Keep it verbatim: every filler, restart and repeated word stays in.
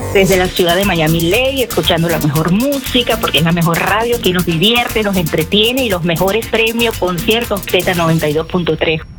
Desde la ciudad de Miami Lake, escuchando la mejor música, porque es la mejor radio que nos divierte, nos entretiene y los mejores premios, conciertos Z noventa y dos punto tres.